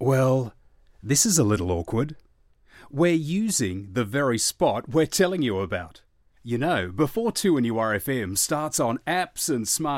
Well, this is a little awkward. We're using the very spot we're telling you about. You know, before 2NURFM starts on apps and smart